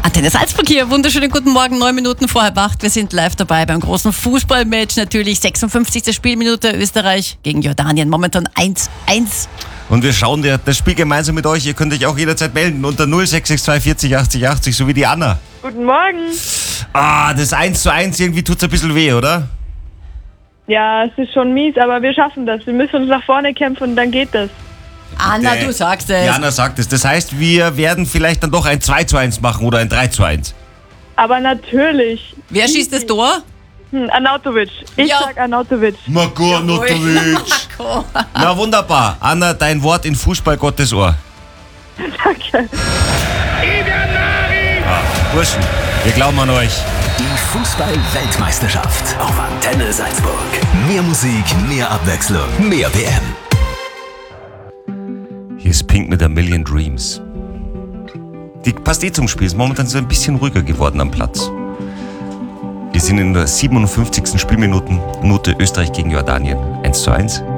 Antenne Salzburg hier, wunderschönen guten Morgen, 9 Minuten vor 7:30. Wir sind live dabei beim großen Fußballmatch, natürlich 56. Spielminute Österreich gegen Jordanien, momentan 1:1. Und wir schauen das Spiel gemeinsam mit euch. Ihr könnt euch auch jederzeit melden unter 0662 40 80 80, so wie die Anna. Guten Morgen. Das 1:1, irgendwie tut's ein bisschen weh, oder? Ja, es ist schon mies, aber wir schaffen das. Wir müssen uns nach vorne kämpfen und dann geht das. Anna, du sagst es. Die Anna sagt es. Das heißt, wir werden vielleicht dann doch ein 2:1 machen oder ein 3:1. Aber natürlich. Wer schießt das Tor? Arnautovic. Ich Ja. sag Arnautovic. Marco Arnautovic. Na wunderbar. Anna, dein Wort in Fußball Gottes Ohr. Danke. Burschen, wir glauben an euch. Die Fußball-Weltmeisterschaft auf Antenne Salzburg. Mehr Musik, mehr Abwechslung, mehr WM. Hier ist Pink mit A Million Dreams. Die passt zum Spiel, ist momentan so ein bisschen ruhiger geworden am Platz. Wir sind in der 57. Spielminute Österreich gegen Jordanien. 1:1.